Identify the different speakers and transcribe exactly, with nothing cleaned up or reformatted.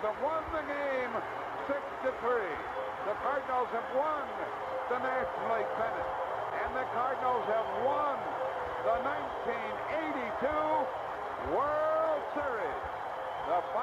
Speaker 1: have won the game six to three. The Cardinals have won the National League pennant, and the Cardinals have won the nineteen eighty-two World Series. The